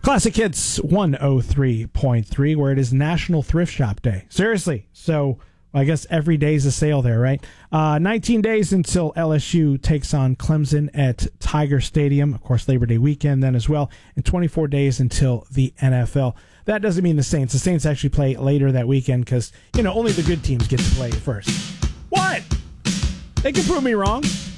Classic Hits 103.3, where it is National Thrift Shop Day. Seriously. So I guess every day is a sale there, right? 19 days until LSU takes on Clemson at Tiger Stadium. Of course, Labor Day weekend then as well. And 24 days until the NFL. That doesn't mean the Saints. The Saints actually play later that weekend because, only the good teams get to play first. What? They can prove me wrong.